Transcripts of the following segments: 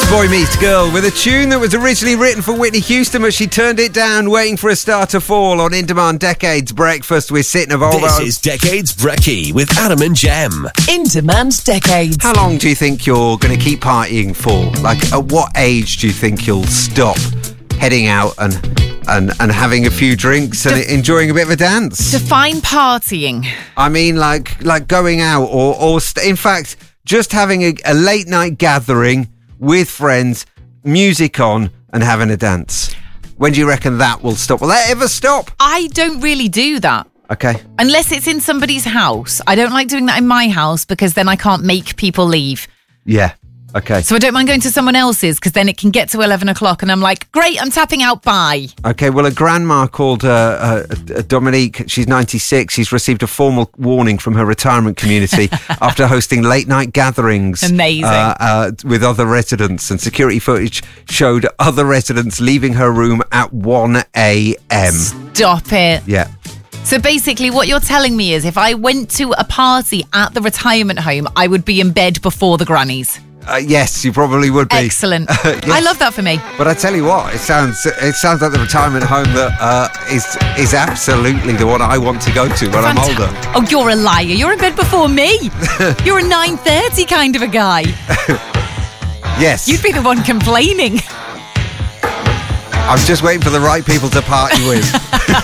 Boy Meets Girl with a tune that was originally written for Whitney Houston, but she turned it down, waiting for a star to fall on In Demand Decades Breakfast with Sitting Volvo. This is Decades Brekkie with Adam and Jem. In Demand Decades. How long do you think you're going to keep partying for? Like, at what age do you think you'll stop heading out and having a few drinks and enjoying a bit of a dance? Define partying. I mean, like going out or in fact, just having a late night gathering with friends, music on, and having a dance. When do you reckon that will stop? Will that ever stop? I don't really do that. Okay. Unless it's in somebody's house. I don't like doing that in my house because then I can't make people leave. Yeah. Okay. So I don't mind going to someone else's because then it can get to 11 o'clock and I'm like, great, I'm tapping out, bye. Okay, well, a grandma called Dominique, she's 96. She's received a formal warning from her retirement community after hosting late-night gatherings. Amazing. With other residents, and security footage showed other residents leaving her room at 1 a.m. Stop it. Yeah. So basically what you're telling me is if I went to a party at the retirement home, I would be in bed before the grannies. Yes, you probably would be. Excellent. Yes. I love that for me. But I tell you what, it sounds like the retirement home that is absolutely the one I want to go to when I'm older. Oh, you're a liar. You're in bed before me. You're a 9:30 kind of a guy. Yes. You'd be the one complaining. I'm just waiting for the right people to party with.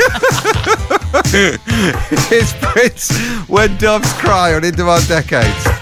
It's Prince, When Doves Cry on In Demand Decades.